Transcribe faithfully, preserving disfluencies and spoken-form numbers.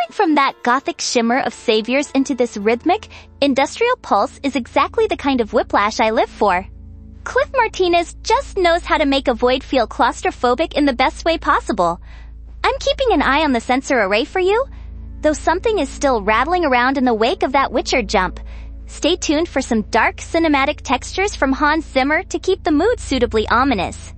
from that gothic shimmer of saviors into this rhythmic, industrial pulse is exactly the kind of whiplash I live for. Cliff Martinez just knows how to make a void feel claustrophobic in the best way possible. I'm keeping an eye on the sensor array for you, though something is still rattling around in the wake of that Witcher jump. Stay tuned for some dark cinematic textures from Hans Zimmer to keep the mood suitably ominous.